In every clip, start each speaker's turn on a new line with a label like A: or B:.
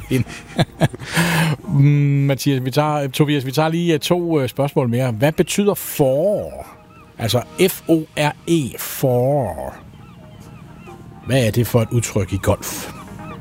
A: ind. Mathias, vi tager lige 2 spørgsmål mere. Hvad betyder for? Altså F-O-R-E, for. Hvad er det for et udtryk i golf?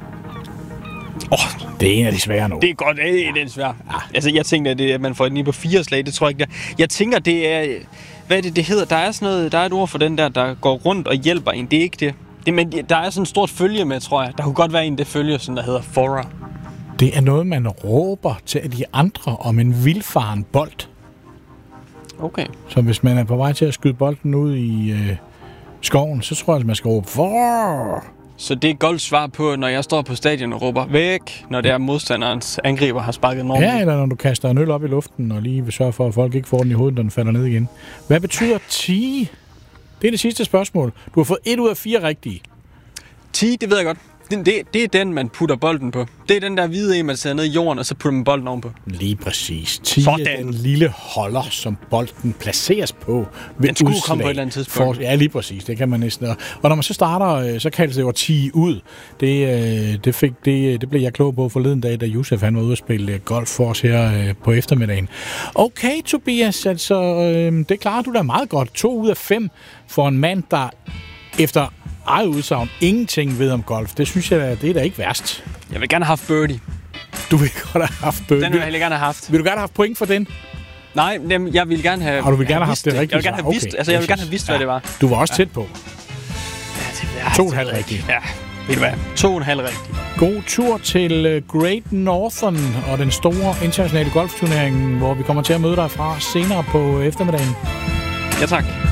A: Det er en af de svære nu.
B: Det er godt, det er svært. Altså, jeg tænker, at man får den lige på 4 slag, det tror jeg ikke. Jeg tænker, det er... Hvad er det hedder? Der er sådan noget, der er et ord for den der går rundt og hjælper en. Det er ikke det. Men der er sådan et stort følge med, tror jeg. Der kunne godt være en, det følge, sådan der hedder forer.
A: Det er noget, man råber til de andre om en vildfaren bold.
B: Okay.
A: Så hvis man er på vej til at skyde bolden ud i skoven, så tror jeg, at man skal råbe for.
B: Så det er golds svar på, når jeg står på stadion og råber væk, når det er modstanderens angriber har sparket en ordentlig.
A: Ja, eller når du kaster en øl op i luften og lige vil sørge for, at folk ikke får den i hovedet, når den falder ned igen. Hvad betyder tee? Det er det sidste spørgsmål. Du har fået 1 ud af 4 rigtige.
B: Tee, det ved jeg godt. Det er den, man putter bolden på. Det er den der hvide en, man sætter ned i jorden, og så putter man bolden ovenpå.
A: Lige præcis. Tee er den lille holder, som bolden placeres på ved
B: den skulle
A: udslag.
B: komme på et eller andet tidspunkt.
A: Ja, lige præcis. Det kan man næsten. Og når man så starter, så kaldes det jo tee ud. Det blev jeg klog på forleden dag, da Josef han var ude at spille golf for os her på eftermiddagen. Okay, Tobias, altså det klarer du da meget godt. 2 ud af 5 for en mand, der efter eget udsagn ingenting ved om golf. Det synes jeg, det er da ikke værst.
B: Jeg vil gerne have haft birdie.
A: Du vil godt have haft birdie.
B: Den vil jeg gerne have haft.
A: Vil du gerne have haft point for den?
B: Nej, jeg vil gerne have.
A: Og du vil gerne have haft det rigtigt.
B: Jeg vil gerne have vidst, altså jeg vil gerne have vidst, hvad det var.
A: Du var også tæt på.
B: Ja,
A: 2,5 rigtigt.
B: Ja, ved du hvad? 2,5 rigtigt.
A: God tur til Great Northern og den store internationale golfturnering, hvor vi kommer til at møde dig fra senere på eftermiddagen.
B: Ja, tak.